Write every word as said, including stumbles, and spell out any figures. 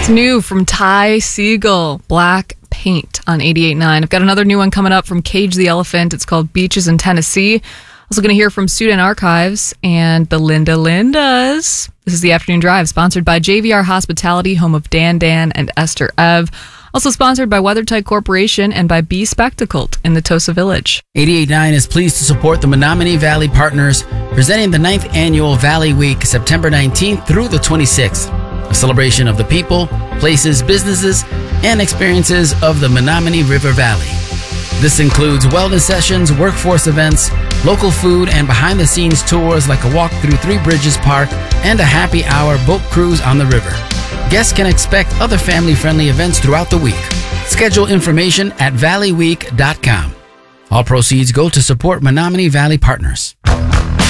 It's new from Ty Segall, Black Paint on eighty-eight point nine. I've got another new one coming up from Cage the Elephant. It's called Beaches in Tennessee. Also going to hear from Student Archives and the Linda Lindas. This is the Afternoon Drive, sponsored by J V R Hospitality, home of Dan Dan and Esther Ev. Also sponsored by WeatherTight Corporation and by Be Spectacled in the Tosa Village. eighty-eight point nine is pleased to support the Menominee Valley Partners, presenting the ninth Annual Valley Week, September nineteenth through the twenty-sixth. A celebration of the people, places, businesses, and experiences of the Menominee River Valley. This includes wellness sessions, workforce events, local food, and behind-the-scenes tours like a walk through Three Bridges Park and a happy hour boat cruise on the river. Guests can expect other family-friendly events throughout the week. Schedule information at valley week dot com. All proceeds go to support Menominee Valley Partners.